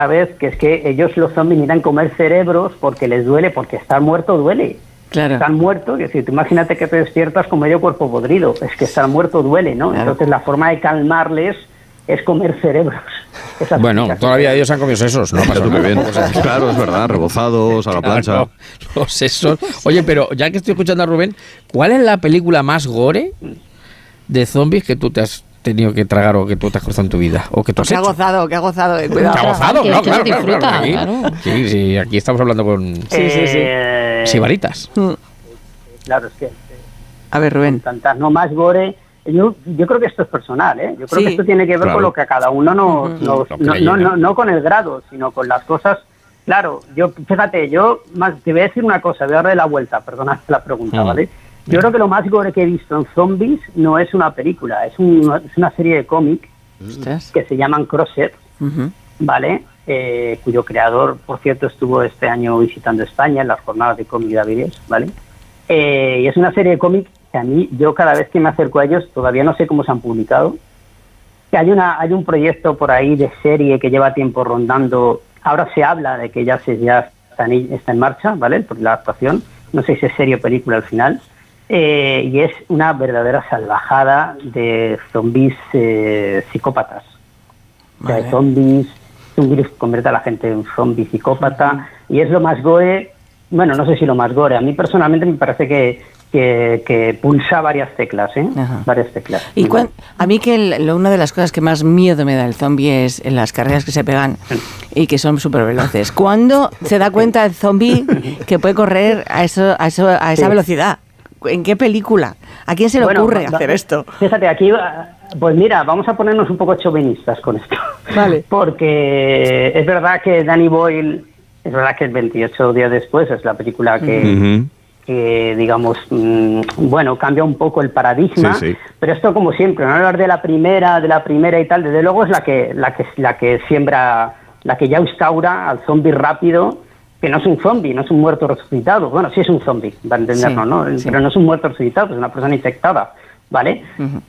vez, que es que ellos los zombies necesitan comer cerebros porque les duele, porque estar muerto duele. Claro. Estar muerto, es decir, imagínate que te despiertas con medio cuerpo podrido, es que estar muerto duele, ¿no? Claro. Entonces la forma de calmarles es comer cerebros. Bueno, todavía ellos han comido sesos, ¿no? Pasa muy bien. Claro, es verdad, rebozados a la plancha. Claro, los sesos. Oye, pero ya que estoy escuchando a Rubén, ¿cuál es la película más gore de zombies que tú te has tenido que tragar o que tú te has cruzado en tu vida? O que tú has Que ha hecho? gozado, cuidado. ¿Que ha gozado? Que No, esto claro, se disfruta, claro. claro. Sí, aquí estamos hablando con sibaritas. Claro, es que... A ver, Rubén. Tantas, no más gore... Yo creo que esto es personal, ¿eh? Yo creo que esto tiene que ver con lo que a cada uno no con el grado, sino con las cosas. Claro, fíjate, te voy a decir una cosa, voy a darle la vuelta, perdona la pregunta, ¿vale? Yo creo que lo más gore que he visto en zombies no es una película, es una serie de cómics que se llaman Crossed, ¿vale? Cuyo creador, por cierto, estuvo este año visitando España en las jornadas de cómic de Avilés, ¿vale? Y es una serie de cómics que a mí, yo cada vez que me acerco a ellos, todavía no sé cómo se han publicado, que hay un proyecto por ahí de serie que lleva tiempo rondando, ahora se habla de que ya está en marcha, ¿vale? Por la actuación, no sé si es serie o película al final, y es una verdadera salvajada de zombies psicópatas. Vale. O sea, zombies, un virus que convierte a la gente en zombie psicópata, y es lo más gore, bueno, no sé si lo más gore, a mí personalmente me parece que pulsa varias teclas, ¿eh? Varias teclas. Y a mí una de las cosas que más miedo me da el zombie es en las carreras que se pegan y que son súper veloces. ¿Cuándo se da cuenta el zombie que puede correr a esa velocidad? ¿En qué película? ¿A quién se le ocurre hacer esto? Fíjate, aquí, pues mira, vamos a ponernos un poco chauvinistas con esto. Vale. Porque es verdad que Danny Boyle, es verdad que el 28 días después es la película que digamos, bueno, cambia un poco el paradigma, pero esto como siempre, no hablar de la primera y tal, desde luego es la que siembra, la que ya instaura al zombie rápido, que no es un zombie, no es un muerto resucitado, bueno, sí es un zombie, para entendernos, ¿no? Pero no es un muerto resucitado, es una persona infectada, ¿vale?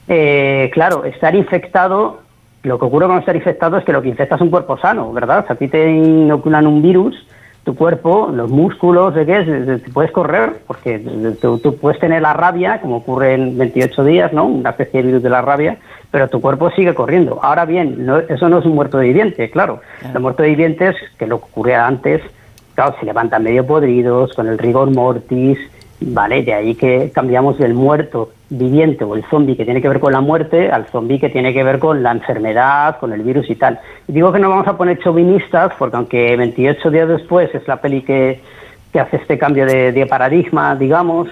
Claro, estar infectado, lo que ocurre con estar infectado es que lo que infecta es un cuerpo sano, ¿verdad? O sea, a ti te inoculan un virus, tu cuerpo, los músculos, te puedes correr, porque tú puedes tener la rabia, como ocurre en 28 días, ¿no? Una especie de virus de la rabia, pero tu cuerpo sigue corriendo. Ahora bien, eso no es un muerto viviente, claro. Los muertos vivientes, que lo que ocurría antes, claro, se levantan medio podridos, con el rigor mortis, ¿vale? De ahí que cambiamos del muerto viviente o el zombie que tiene que ver con la muerte al zombie que tiene que ver con la enfermedad, con el virus y tal. Y digo que no vamos a poner chauvinistas porque aunque 28 días después es la peli que hace este cambio de paradigma, digamos,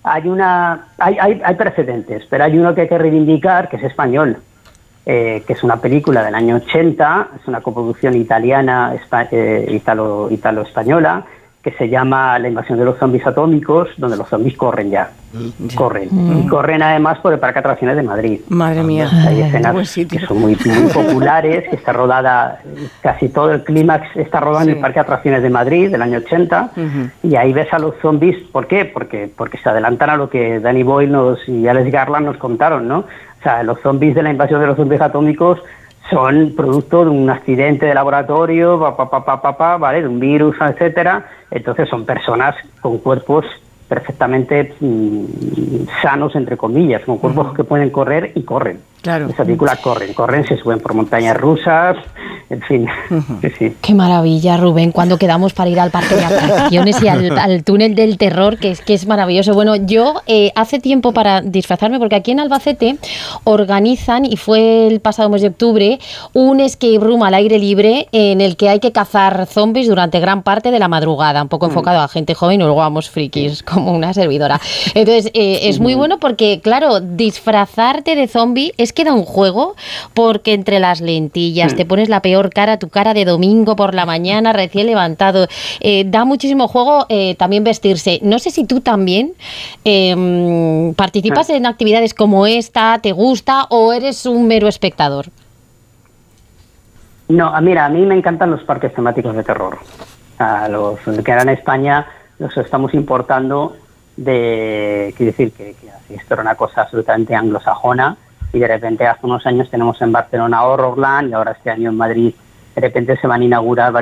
hay precedentes, pero hay uno que hay que reivindicar, que es español, que es una película del año 80, es una coproducción italiana, italo-española, que se llama La invasión de los zombies atómicos, donde los zombies corren ya. Corren. Y corren además por el Parque de Atracciones de Madrid. Madre mía. Hay escenas que son muy populares, que está rodada, casi todo el clímax está rodado en el Parque de Atracciones de Madrid del año 80, y ahí ves a los zombies. ¿Por qué? Porque se adelantan a lo que Danny Boyle y Alex Garland nos contaron, ¿no? O sea, los zombies de la invasión de los zombies atómicos son producto de un accidente de laboratorio, ¿vale? De un virus, etcétera. Entonces son personas con cuerpos perfectamente sanos, entre comillas, con cuerpos que pueden correr y corren. Claro. Esa película corren, se suben por montañas rusas, en fin. Sí. Qué maravilla, Rubén, cuando quedamos para ir al parque de atracciones y al túnel del terror, que es maravilloso. Bueno, yo hace tiempo para disfrazarme, porque aquí en Albacete organizan, y fue el pasado mes de octubre, un escape room al aire libre en el que hay que cazar zombies durante gran parte de la madrugada, un poco enfocado a gente joven, y luego vamos frikis, como una servidora. Entonces, es muy bueno porque, claro, disfrazarte de zombie es que da un juego, porque entre las lentillas te pones la peor cara, tu cara de domingo por la mañana, recién levantado. Da muchísimo juego también vestirse. No sé si tú también participas en actividades como esta, ¿te gusta o eres un mero espectador? No, mira, a mí me encantan los parques temáticos de terror. Los que eran en España los estamos importando quiero decir que esto era una cosa absolutamente anglosajona, y de repente hace unos años tenemos en Barcelona Horrorland, y ahora este año en Madrid de repente se van a inaugurar